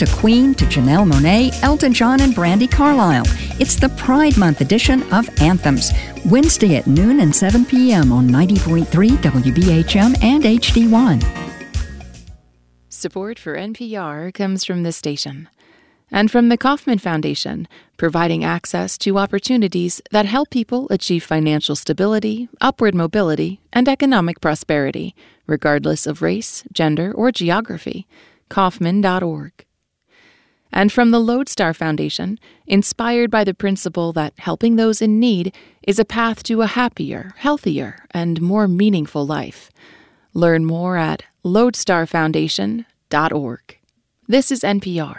to Queen to Janelle Monáe, Elton John, and Brandi Carlile. It's the Pride Month edition of Anthems, Wednesday at noon and 7 p.m. on 90.3 WBHM and HD1. Support for NPR comes from this station and from the Kauffman Foundation, providing access to opportunities that help people achieve financial stability, upward mobility, and economic prosperity, regardless of race, gender, or geography. Kauffman.org. And from the Lodestar Foundation, inspired by the principle that helping those in need is a path to a happier, healthier, and more meaningful life. Learn more at lodestarfoundation.org. This is NPR.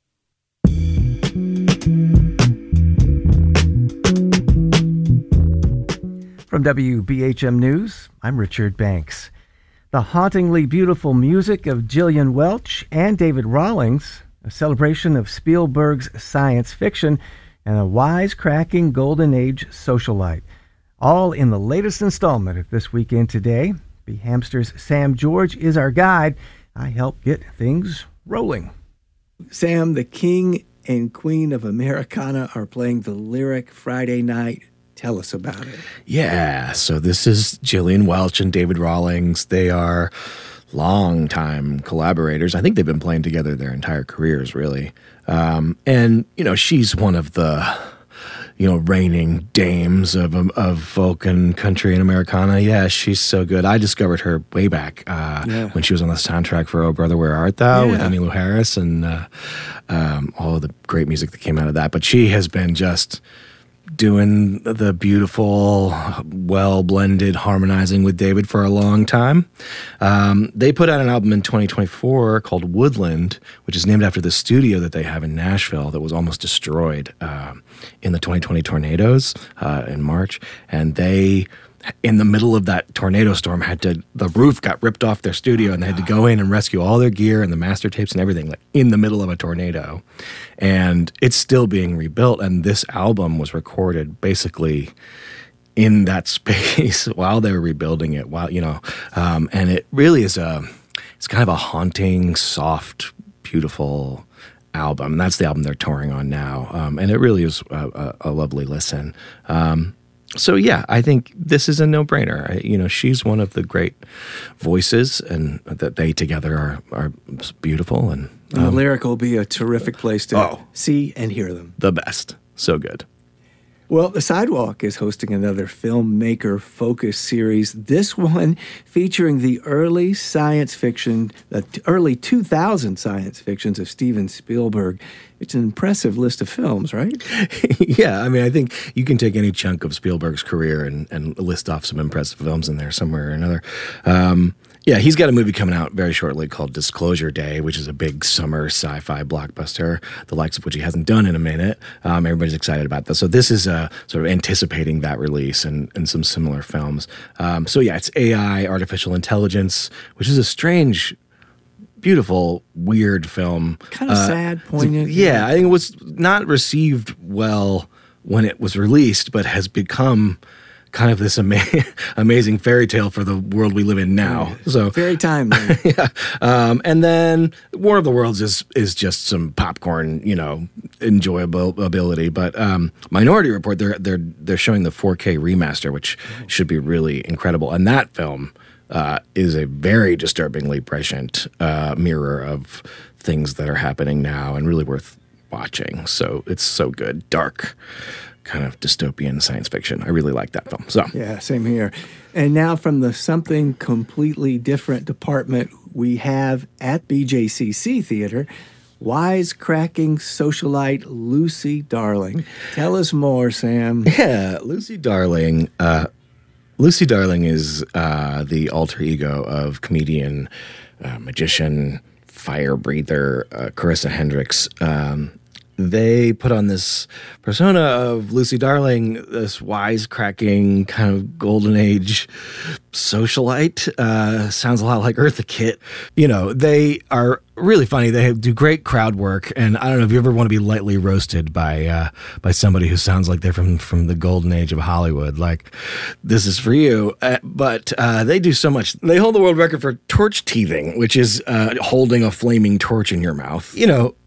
From WBHM News, I'm Richard Banks. The hauntingly beautiful music of Gillian Welch and David Rawlings, a celebration of Spielberg's science fiction, and a wisecracking golden age socialite. All in the latest installment of This Weekend Today. Be Hamster's Sam George is our guide. I help get things rolling. Sam, the king and queen of Americana are playing the Lyric Friday night. Tell us about it. Yeah, so this is Gillian Welch and David Rawlings. They are longtime collaborators. I think they've been playing together their entire careers, really. And, she's one of the, reigning dames of folk and country and Americana. Yeah, she's so good. I discovered her way back when she was on the soundtrack for Oh Brother, Where Art Thou with Emmylou Harris and all of the great music that came out of that. But she has been just doing the beautiful, well-blended harmonizing with David for a long time. They put out an album in 2024 called Woodland, which is named after the studio that they have in Nashville that was almost destroyed in the 2020 tornadoes in March. And they, in the middle of that tornado storm, the roof got ripped off their studio and they had to go in and rescue all their gear and the master tapes and everything, like in the middle of a tornado. And it's still being rebuilt. And this album was recorded basically in that space while they were rebuilding it, and it really is it's kind of a haunting, soft, beautiful album. And that's the album they're touring on now. And it really is a lovely listen. So, yeah, I think this is a no-brainer. She's one of the great voices, and that they together are beautiful. And the Lyric will be a terrific place to see and hear them. The best. So good. Well, The Sidewalk is hosting another filmmaker focus series, this one featuring the early 2000 science fictions of Steven Spielberg. It's an impressive list of films, right? Yeah, I mean, I think you can take any chunk of Spielberg's career and list off some impressive films in there somewhere or another. Yeah, he's got a movie coming out very shortly called Disclosure Day, which is a big summer sci-fi blockbuster, the likes of which he hasn't done in a minute. Everybody's excited about this. So this is sort of anticipating that release and some similar films. So yeah, it's AI, artificial intelligence, which is a strange, beautiful, weird film. Kind of sad, poignant. Yeah, I think it was not received well when it was released, but has become kind of this amazing fairy tale for the world we live in now. So very timely. Yeah. And then War of the Worlds is just some popcorn, enjoyable ability. But Minority Report, they're showing the 4K remaster, which should be really incredible. And that film is a very disturbingly prescient mirror of things that are happening now and really worth watching. So it's so good. Dark, kind of dystopian science fiction. I really like that film. So yeah, same here. And now from the something completely different department we have at BJCC Theater, wisecracking socialite Lucy Darling. Tell us more, Sam. Yeah, Lucy Darling. Lucy Darling is the alter ego of comedian, magician, fire breather Carissa Hendricks. They put on this persona of Lucy Darling, this wisecracking kind of golden age socialite. Sounds a lot like Eartha Kitt. They are really funny. They do great crowd work, and I don't know if you ever want to be lightly roasted by somebody who sounds like they're from the golden age of Hollywood. Like, this is for you. But they do so much. They hold the world record for torch teething, which is holding a flaming torch in your mouth.